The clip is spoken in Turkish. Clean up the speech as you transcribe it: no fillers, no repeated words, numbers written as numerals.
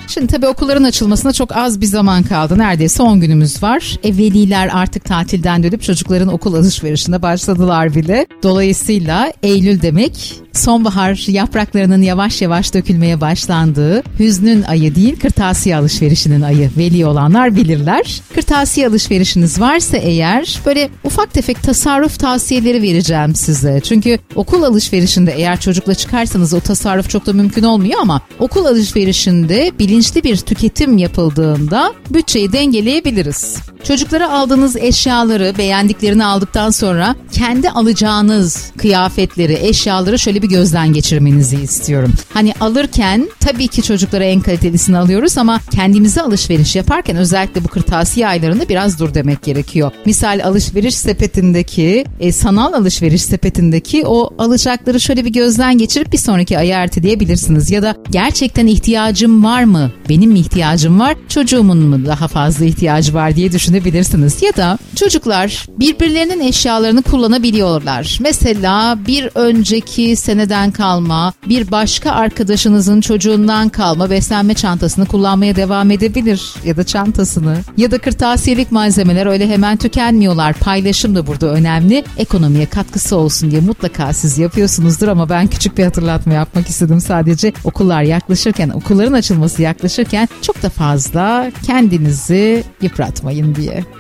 Şimdi tabii okulların açılmasına çok az bir zaman kaldı. Neredeyse 10 günümüz var. Veliler artık tatilden dönüp çocukların okul alışverişine başladılar bile. Dolayısıyla Eylül demek sonbahar yapraklarının yavaş yavaş dökülmeye başlandığı, hüznün ayı değil kırtasiye alışverişinin ayı. Veli olanlar bilirler. Kırtasiye alışverişiniz varsa eğer böyle ufak tefek tasarruf tavsiyeleri vereceğim size. Çünkü okul alışverişinde eğer çocukla çıkarsanız o tasarruf çok da mümkün olmuyor ama okul alışverişinde bilinçli bir tüketim yapıldığında bütçeyi dengeleyebiliriz. Çocuklara aldığınız eşyaları beğendiklerini aldıktan sonra kendi alacağınız kıyafetleri, eşyaları şöyle bir gözden geçirmenizi istiyorum. Hani alırken tabii ki çocuklara en kalitelisini alıyoruz ama kendimize alışveriş yaparken özellikle bu kırtasiye aylarında biraz dur demek gerekiyor. Misal alışveriş sepetindeki, sanal alışveriş sepetindeki o alacakları şöyle bir gözden geçirip bir sonraki aya erteleyebilirsiniz. Ya da gerçekten ihtiyacım var mı? Benim mi ihtiyacım var? Çocuğumun mu daha fazla ihtiyacı var diye düşünebilirsiniz. Ya da çocuklar birbirlerinin eşyalarını kullanabiliyorlar. Mesela bir önceki seneden kalma, bir başka arkadaşınızın çocuğundan kalma beslenme çantasını kullanmaya devam edebilir. Ya da çantasını. Ya da kırtasiyelik malzemeler öyle hemen tükenmiyorlar. Paylaşım da burada önemli. Ekonomiye katkısı olsun diye mutlaka siz yapıyorsunuzdur ama ben küçük bir hatırlatma yapmak istedim sadece. Okullar yaklaşırken, okulların açılması yaklaşırken çok da fazla kendinizi yıpratmayın diye.